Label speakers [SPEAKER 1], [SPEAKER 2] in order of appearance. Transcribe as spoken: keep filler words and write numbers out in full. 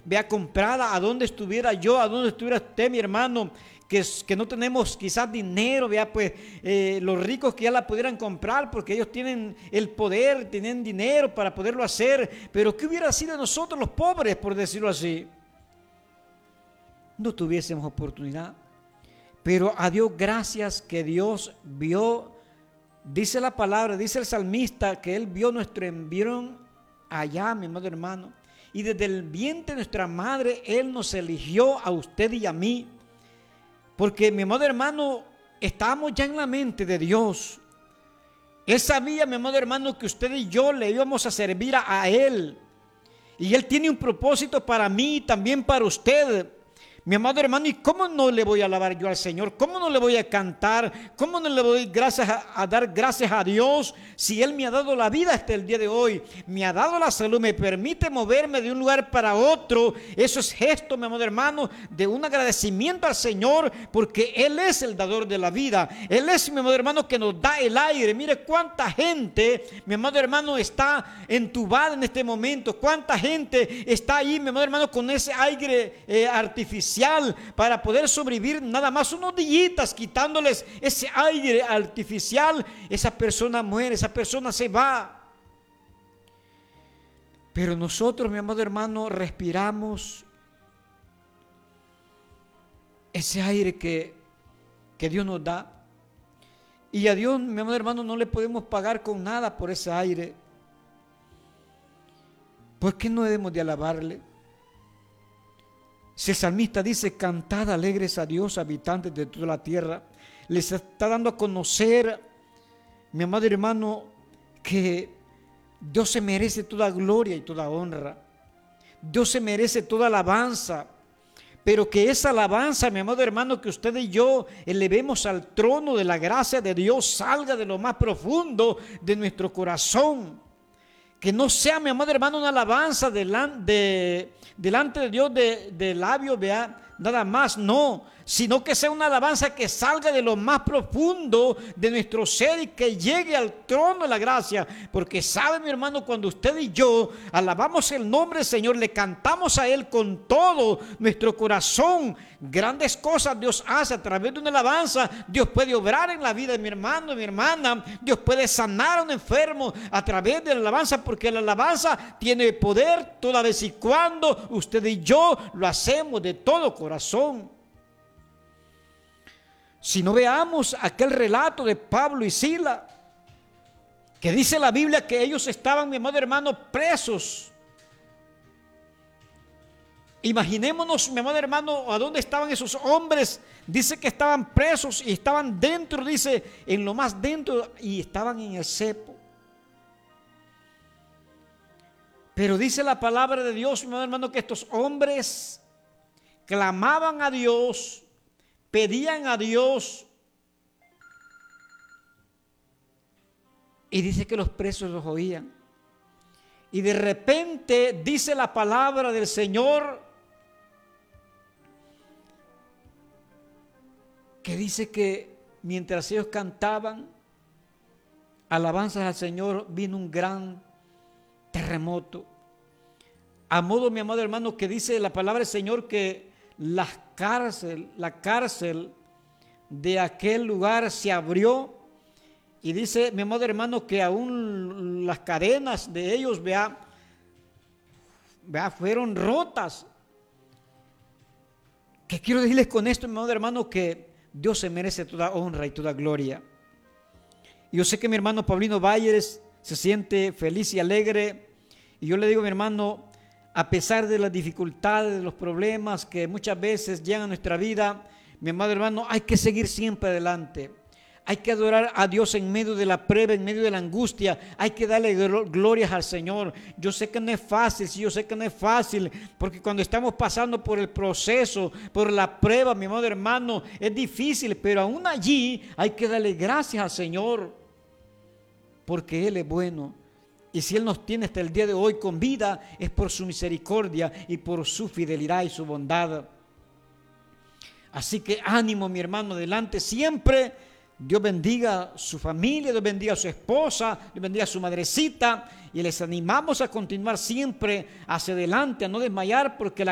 [SPEAKER 1] vea comprada, a donde estuviera yo, a donde estuviera usted, mi hermano, que, que no tenemos quizás dinero, vea, pues eh, los ricos que ya la pudieran comprar porque ellos tienen el poder, tienen dinero para poderlo hacer, pero ¿qué hubiera sido de nosotros los pobres, por decirlo así? No tuviésemos oportunidad. Pero a Dios gracias que Dios vio, dice la palabra, dice el salmista, que Él vio nuestro embrión allá, mi amado hermano, y desde el vientre de nuestra madre Él nos eligió a usted y a mí, porque mi amado hermano, estábamos ya en la mente de Dios. Él sabía, mi amado hermano, que usted y yo le íbamos a servir a, a Él, y Él tiene un propósito para mí y también para usted. Mi amado hermano, ¿y cómo no le voy a alabar yo al Señor? ¿Cómo no le voy a cantar? ¿Cómo no le voy gracias a, a dar gracias a Dios si Él me ha dado la vida hasta el día de hoy? Me ha dado la salud, me permite moverme de un lugar para otro. Eso es gesto, mi amado hermano, de un agradecimiento al Señor, porque Él es el dador de la vida. Él es, mi amado hermano, que nos da el aire. Mire cuánta gente, mi amado hermano, está entubada en este momento. Cuánta gente está ahí, mi amado hermano, con ese aire eh, artificial, para poder sobrevivir nada más unos días, quitándoles ese aire artificial. Esa persona muere, esa persona se va. Pero nosotros, mi amado hermano, respiramos ese aire que, que Dios nos da. Y a Dios, mi amado hermano, no le podemos pagar con nada por ese aire. ¿Por qué no debemos de alabarle? Si el salmista dice: cantad alegres a Dios, habitantes de toda la tierra, les está dando a conocer, mi amado hermano, que Dios se merece toda gloria y toda honra. Dios se merece toda alabanza, pero que esa alabanza, mi amado hermano, que usted y yo elevemos al trono de la gracia de Dios, salga de lo más profundo de nuestro corazón. Que no sea, mi amado hermano, una alabanza delante de, delante de Dios de, de labios, vea, nada más, no, sino que sea una alabanza que salga de lo más profundo de nuestro ser y que llegue al trono de la gracia. Porque sabe, mi hermano, cuando usted y yo alabamos el nombre del Señor, le cantamos a Él con todo nuestro corazón, grandes cosas Dios hace a través de una alabanza. Dios puede obrar en la vida de mi hermano, de mi hermana. Dios puede sanar a un enfermo a través de la alabanza, porque la alabanza tiene poder toda vez y cuando usted y yo lo hacemos de todo corazón. Si no, veamos aquel relato de Pablo y Sila, que dice la Biblia que ellos estaban, mi amado hermano, presos. Imaginémonos, mi amado hermano, a dónde estaban esos hombres. Dice que estaban presos y estaban dentro, dice, en lo más dentro, y estaban en el cepo. Pero dice la palabra de Dios, mi amado hermano, que estos hombres clamaban a Dios, pedían a Dios, y dice que los presos los oían. Y de repente dice la palabra del Señor que dice que mientras ellos cantaban alabanzas al Señor, vino un gran terremoto. A modo, mi amado hermano, que dice la palabra del Señor que la cárcel, la cárcel de aquel lugar se abrió, y dice, mi amado hermano, que aún las cadenas de ellos, vea, vea, fueron rotas. ¿Qué quiero decirles con esto, mi amado hermano? Que Dios se merece toda honra y toda gloria. Y yo sé que mi hermano Paulino Valles se siente feliz y alegre, y yo le digo, mi hermano, a pesar de las dificultades, de los problemas que muchas veces llegan a nuestra vida, mi amado hermano, hay que seguir siempre adelante. Hay que adorar a Dios en medio de la prueba, en medio de la angustia. Hay que darle glorias al Señor. Yo sé que no es fácil, sí, yo sé que no es fácil, porque cuando estamos pasando por el proceso, por la prueba, mi amado hermano, es difícil, pero aún allí hay que darle gracias al Señor, porque Él es bueno. Y si Él nos tiene hasta el día de hoy con vida, es por su misericordia y por su fidelidad y su bondad. Así que ánimo, mi hermano, adelante siempre. Dios bendiga a su familia, Dios bendiga a su esposa, Dios bendiga a su madrecita. Y les animamos a continuar siempre hacia adelante, a no desmayar, porque la